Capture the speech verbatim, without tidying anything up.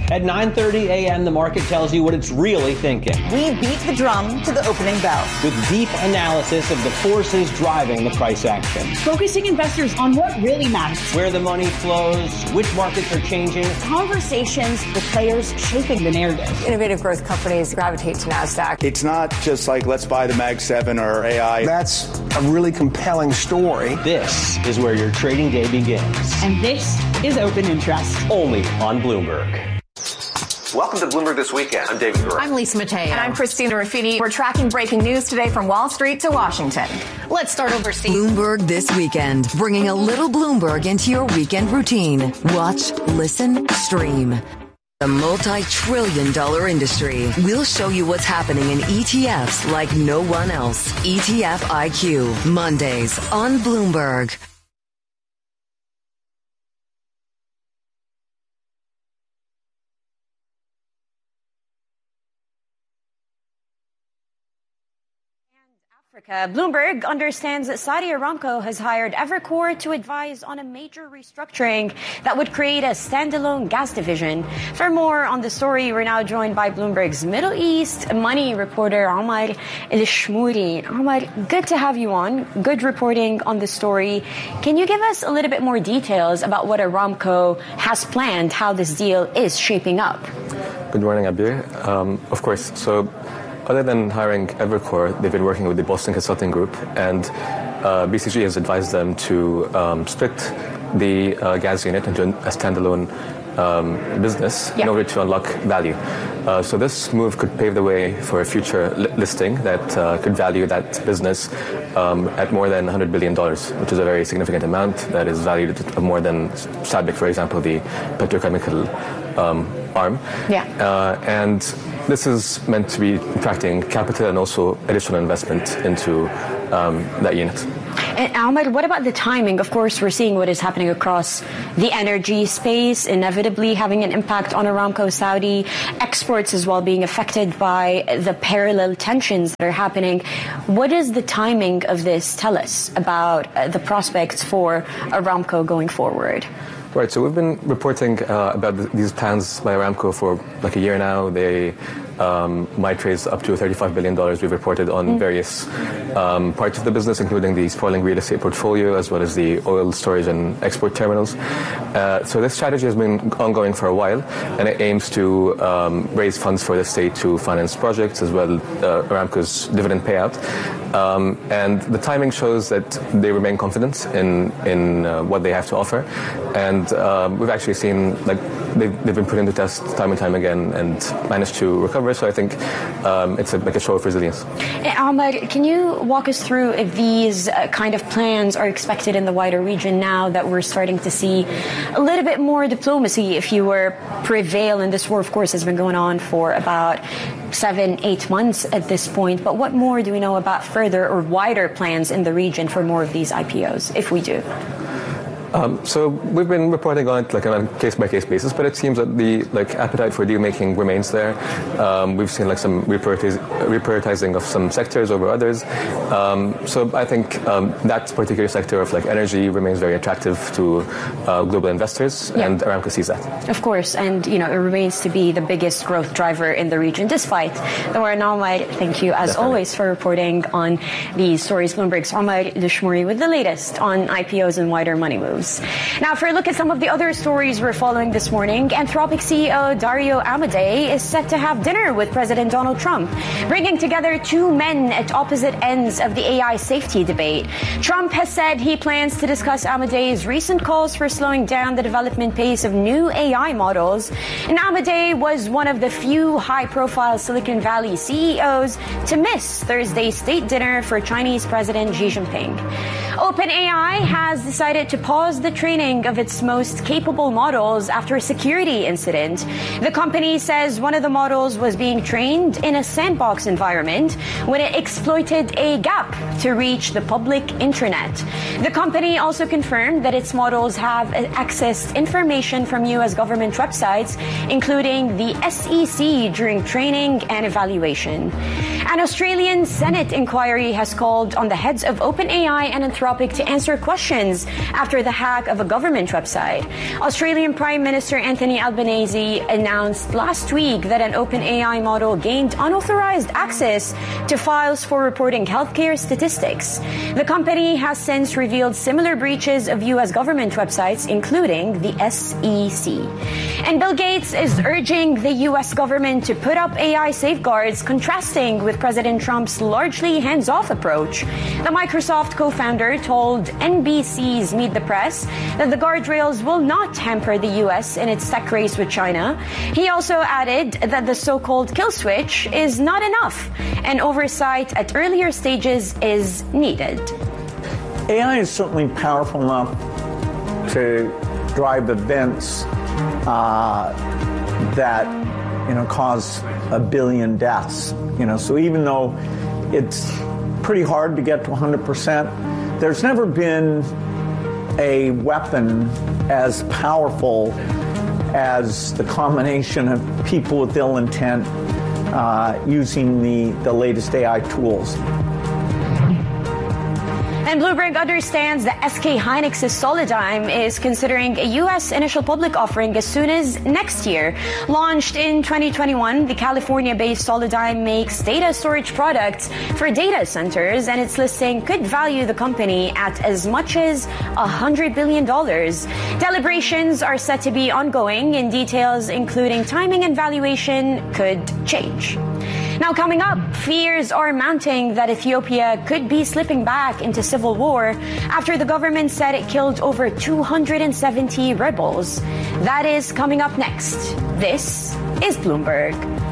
At nine thirty a.m., the market tells you what it's really thinking. We beat the drum to the opening bell. With deep analysis of the forces driving the price action. Focusing investors on what really matters. Where the money flows, which markets are changing. Conversations with players shaping the narrative. Innovative growth companies gravitate to NASDAQ. It's not just like, let's buy the Mag seven or A I. That's a really compelling story. This is where your trading day begins. And this is Open Interest. Only on Bloomberg. Welcome to Bloomberg This Weekend. I'm David Gura. I'm Lisa Mateo. And I'm Christina Ruffini. We're tracking breaking news today from Wall Street to Washington. Let's start overseas. Bloomberg This Weekend, bringing a little Bloomberg into your weekend routine. Watch, listen, stream. The multi-trillion dollar industry. We'll show you what's happening in E T Fs like no one else. E T F I Q, Mondays on Bloomberg. Bloomberg understands that Saudi Aramco has hired Evercore to advise on a major restructuring that would create a standalone gas division. For more on the story, we're now joined by Bloomberg's Middle East money reporter, Omar El-Shmouri. Omar, good to have you on. Good reporting on the story. Can you give us a little bit more details about what Aramco has planned, how this deal is shaping up? Good morning, Abir. Um, of course. So, other than hiring Evercore, they've been working with the Boston Consulting Group, and uh, B C G has advised them to um, split the uh, gas unit into a standalone um, business yeah. in order to unlock value. Uh, so this move could pave the way for a future li- listing that uh, could value that business um, at more than one hundred billion dollars, which is a very significant amount that is valued at more than S A B I C, for example, the petrochemical um, arm. Yeah. Uh, and this is meant to be attracting capital and also additional investment into um, that unit. And Ahmed, what about the timing? Of course, we're seeing what is happening across the energy space, inevitably having an impact on Aramco Saudi, exports as well being affected by the parallel tensions that are happening. What does the timing of this tell us about uh, the prospects for Aramco going forward? Right, so we've been reporting uh, about th- these plans by Aramco for like a year now. They um, might raise up to thirty-five billion dollars. We've reported on mm. various um, parts of the business, including the sprawling real estate portfolio, as well as the oil storage and export terminals. Uh, so this strategy has been ongoing for a while, and it aims to um, raise funds for the state to finance projects, as well uh, Aramco's dividend payout. Um, and the timing shows that they remain confident in, in uh, what they have to offer. And um, we've actually seen, like, they've, they've been put into test time and time again and managed to recover. So I think um, it's a, like a show of resilience. Hey, Ahmed, can you walk us through if these uh, kind of plans are expected in the wider region now that we're starting to see a little bit more diplomacy, if you were, prevail in this war? Of course, has been going on for about seven, eight months at this point. But what more do we know about further or wider plans in the region for more of these I P Os, if we do? Um, so we've been reporting on it like on a case-by-case basis, but it seems that the like appetite for deal-making remains there. Um, we've seen like some reprioritiz- reprioritizing of some sectors over others. Um, so I think um, that particular sector of like energy remains very attractive to uh, global investors, yeah. and Aramco sees that. Of course, and you know it remains to be the biggest growth driver in the region, despite the war in Omar. Thank you, as Definitely. always, for reporting on these stories. Bloomberg's Omar El-Shmouri with the latest on I P Os and wider money moves. Now, for a look at some of the other stories we're following this morning, Anthropic C E O Dario Amodei is set to have dinner with President Donald Trump, bringing together two men at opposite ends of the A I safety debate. Trump has said he plans to discuss Amodei's recent calls for slowing down the development pace of new A I models. And Amodei was one of the few high-profile Silicon Valley C E Os to miss Thursday's state dinner for Chinese President Xi Jinping. OpenAI has decided to pause the training of its most capable models after a security incident. The company says one of the models was being trained in a sandbox environment when it exploited a gap to reach the public intranet. The company also confirmed that its models have accessed information from U S government websites, including the S E C, during training and evaluation. An Australian Senate inquiry has called on the heads of OpenAI and Anthropic to answer questions after the hack of a government website. Australian Prime Minister Anthony Albanese announced last week that an OpenAI model gained unauthorized access to files for reporting healthcare statistics. The company has since revealed similar breaches of U S government websites, including the S E C. And Bill Gates is urging the U S government to put up A I safeguards, contrasting with President Trump's largely hands-off approach. The Microsoft co-founder told N B C's Meet the Press that the guardrails will not hamper the U S in its tech race with China. He also added that the so-called kill switch is not enough, and oversight at earlier stages is needed. A I is certainly powerful enough to drive events uh, that, you know, cause a billion deaths. You know, so even though it's pretty hard to get to one hundred percent, there's never been a weapon as powerful as the combination of people with ill intent uh, using the, the latest A I tools. And Bloomberg understands that S K Hynix's Solidigm is considering a U S initial public offering as soon as next year. Launched in twenty twenty-one, the California-based Solidigm makes data storage products for data centers, and its listing could value the company at as much as one hundred billion dollars. Deliberations are set to be ongoing, and details including timing and valuation could change. Now, coming up, fears are mounting that Ethiopia could be slipping back into civil war after the government said it killed over two hundred seventy rebels. That is coming up next. This is Bloomberg.